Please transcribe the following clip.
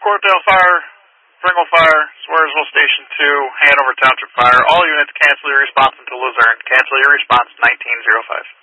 Courtdale Fire, Pringle Fire, Swearsville Station 2, Hanover Township Fire. All units cancel your response until Luzerne. Cancel your response 1905.